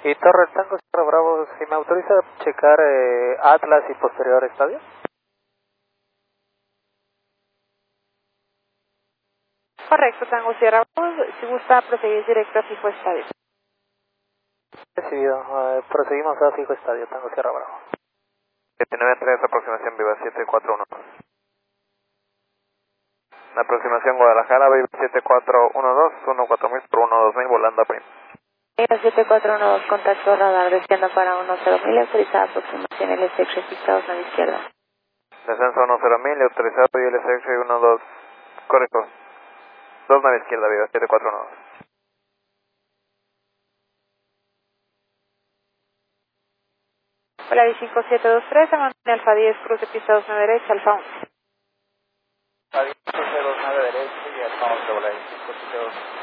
Y Torre Tango, Sierra Bravo, si me autoriza checar Atlas y posterior estadio. Correcto, Tango Sierra Bravo, si gusta proseguir directo a fijo estadio. Recibido, proseguimos a fijo estadio, Tango Sierra Bravo. 79-3, aproximación Viva 741. Aproximación Guadalajara, Viva 7412, 14000 por 12000, volando a PRIM. 7412, contacto radar, desciendo para 10000, autorizada aproximación LSX registrados a la izquierda. Descenso 10000, autorizado y LSX 12, correcto. 2 a la izquierda, Viva 7412. Hola, 5723, Amanecer Alfa 10, cruce pista 29 derecha, Alfa 11. Alfa 10, cruce 29 derecha y Alfa 11, hola, 5723.